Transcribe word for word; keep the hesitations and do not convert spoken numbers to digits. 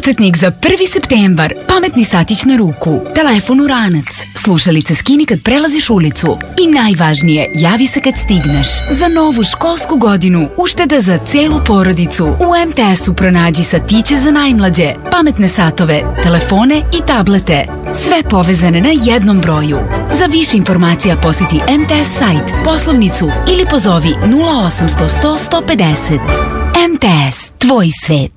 Podsjetnik za prvi septembar. Pametni satić na ruku. Telefon u ranac. Slušalice skini kad prelaziš ulicu. I najvažnije, javi se kad stigneš. Za novu školsku godinu ušteda za celu porodicu. U em te esu pronađi satiće za najmlađe, pametne satove, telefone i tablete. Sve povezane na jednom broju. Za više informacija posjeti em te es sajt, poslovnicu ili pozovi nula osamsto sto sto pedeset. em te es, tvoj svet.